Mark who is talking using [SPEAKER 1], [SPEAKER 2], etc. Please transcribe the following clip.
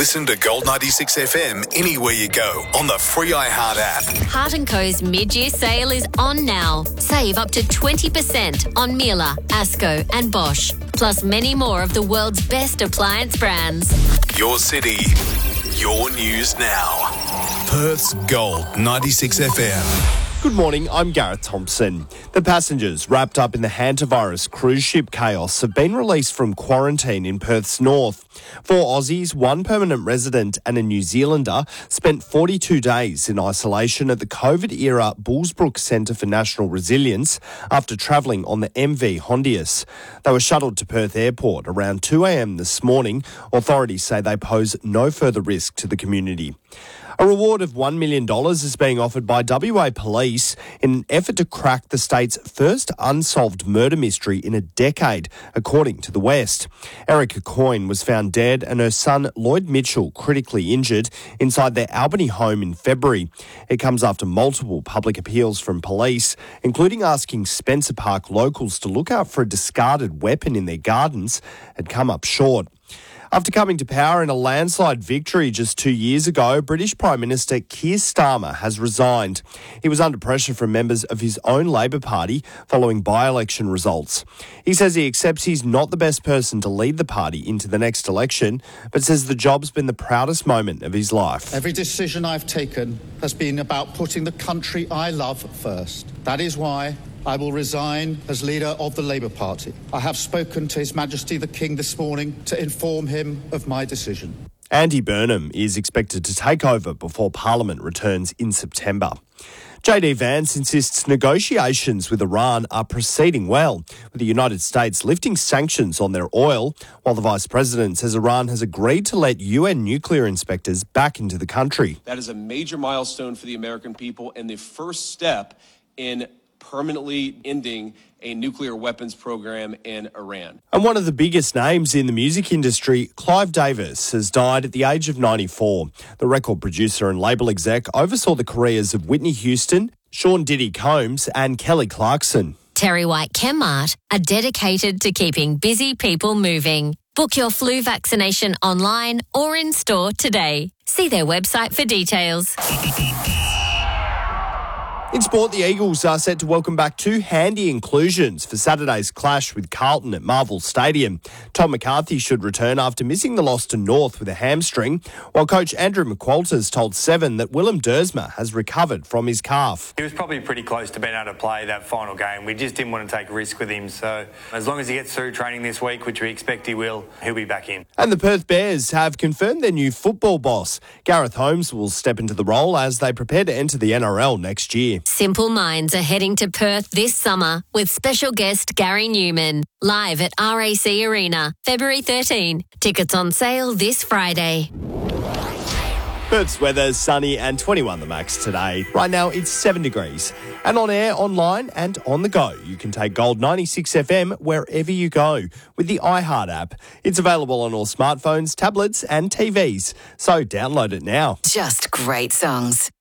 [SPEAKER 1] Listen to Gold 96 FM anywhere you go on the free iHeart app.
[SPEAKER 2] Heart & Co.'s mid-year sale is on now. Save up to 20% on Miele, Asco and Bosch, plus many more of the world's best appliance brands.
[SPEAKER 1] Your city, your news now. Perth's Gold 96 FM.
[SPEAKER 3] Good morning, I'm Gareth Thompson. The passengers wrapped up in the hantavirus cruise ship chaos have been released from quarantine in Perth's north. 4 Aussies, 1 permanent resident and a New Zealander spent 42 days in isolation at the COVID-era Bullsbrook Centre for National Resilience after travelling on the MV Hondius. They were shuttled to Perth Airport around 2 a.m. this morning. Authorities say they pose no further risk to the community. A reward of $1 million is being offered by WA Police in an effort to crack the state's first unsolved murder mystery in a decade, according to The West. Erica Coyne was found dead and her son Lloyd Mitchell critically injured inside their Albany home in February. It comes after multiple public appeals from police, including asking Spencer Park locals to look out for a discarded weapon in their gardens, had come up short. After coming to power in a landslide victory just 2 years ago, British Prime Minister Keir Starmer has resigned. He was under pressure from members of his own Labor Party following by-election results. He says he accepts he's not the best person to lead the party into the next election, but says the job's been the proudest moment of his life.
[SPEAKER 4] Every decision I've taken has been about putting the country I love first. That is why I will resign as leader of the Labour Party. I have spoken to His Majesty the King this morning to inform him of my decision.
[SPEAKER 3] Andy Burnham is expected to take over before Parliament returns in September. JD Vance insists negotiations with Iran are proceeding well, with the United States lifting sanctions on their oil, while the Vice President says Iran has agreed to let UN nuclear inspectors back into the country.
[SPEAKER 5] That is a major milestone for the American people and the first step in permanently ending a nuclear weapons program in Iran.
[SPEAKER 3] And one of the biggest names in the music industry, Clive Davis, has died at the age of 94. The record producer and label exec oversaw the careers of Whitney Houston, Sean Diddy Combs and Kelly Clarkson.
[SPEAKER 2] Terry White Chemmart are dedicated to keeping busy people moving. Book your flu vaccination online or in store today. See their website for details.
[SPEAKER 3] In sport, the Eagles are set to welcome back 2 handy inclusions for Saturday's clash with Carlton at Marvel Stadium. Tom McCarthy should return after missing the loss to North with a hamstring, while coach Andrew McWalters told Seven that Willem Dersma has recovered from his calf.
[SPEAKER 6] He was probably pretty close to being able to play that final game. We just didn't want to take a risk with him, so as long as he gets through training this week, which we expect he will, he'll be back in.
[SPEAKER 3] And the Perth Bears have confirmed their new football boss. Gareth Holmes will step into the role as they prepare to enter the NRL next year.
[SPEAKER 2] Simple Minds are heading to Perth this summer with special guest Gary Newman, live at RAC Arena, February 13. Tickets on sale this Friday.
[SPEAKER 3] Perth's weather, sunny and 21 the max today. Right now it's 7 degrees. And on air, online and on the go, you can take Gold 96 FM wherever you go with the iHeart app. It's available on all smartphones, tablets and TVs. So download it now.
[SPEAKER 7] Just great songs.